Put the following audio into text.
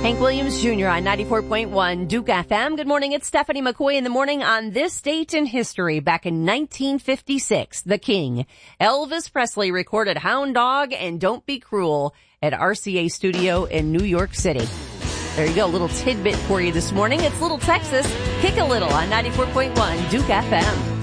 Hank Williams Jr. on 94.1 Duke FM. Good morning. It's Stephanie McCoy in the morning. On this date in history, back in 1956, the King, Elvis Presley, recorded Hound Dog and Don't Be Cruel at RCA Studio in New York City. There you go. A little tidbit for you this morning. It's Little Texas. Kick a Little on 94.1 Duke FM.